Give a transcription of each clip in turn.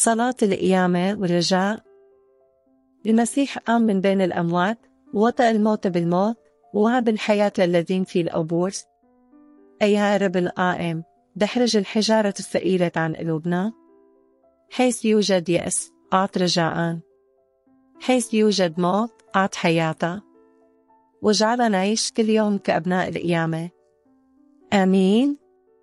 صلاة القيامة والرجاء. المسيح قام من بين الأموات، ووطأ الموت بالموت، ووهب الحياة للذين في القبور. أيها رب القائم، دحرج الحجارة الثقيلة عن قلوبنا. حيث يوجد يأس أعط رجاءً، حيث يوجد موت أعط حياة، واجعلنا نعيش كل يوم كأبناء القيامة. آمين.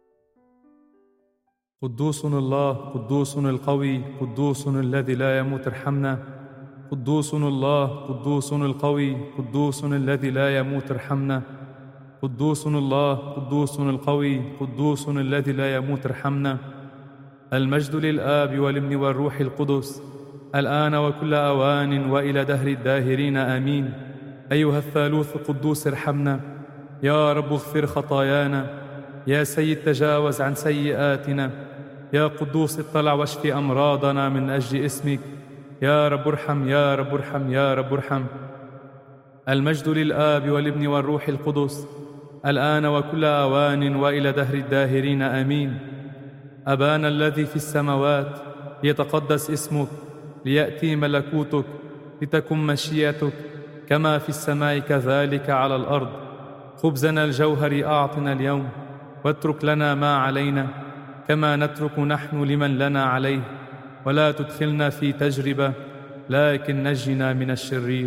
قدوس الله، قدوس القوي، قدوس الذي لا يموت ارحمنا. قدوس الله، قدوس القوي، قدوس الذي لا يموت ارحمنا. قدوس الله، قدوس القوي، قدوس الذي لا يموت ارحمنا. المجد للآب والابن والروح القدس، الآن وكل أوان وإلى دهر الداهرين آمين. أيها الثالوث القدوس ارحمنا. يا رب اغفر خطايانا. يا سيد تجاوز عن سيئاتنا. يا قدوس اطلع واشف أمراضنا من أجل اسمك. يا رب ارحم، يا رب ارحم، يا رب ارحم. المجد للآب والابن والروح القدس، الآن وكل أوان وإلى دهر الداهرين آمين. أبانا الذي في السماوات، ليتقدس اسمك، ليأتي ملكوتك، لتكن مشيئتك كما في السماء كذلك على الأرض. خبزنا الجوهري أعطنا اليوم، واترك لنا ما علينا كما نترك نحن لمن لنا عليه، ولا تدخلنا في تجربة، لكن نجنا من الشرير.